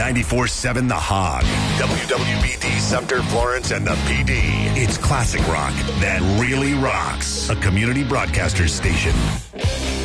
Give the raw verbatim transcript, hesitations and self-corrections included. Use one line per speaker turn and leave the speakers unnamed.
ninety-four point seven The Hog. W W B D Sumter, Florence, and the P D. It's classic rock that really rocks. A community broadcaster station.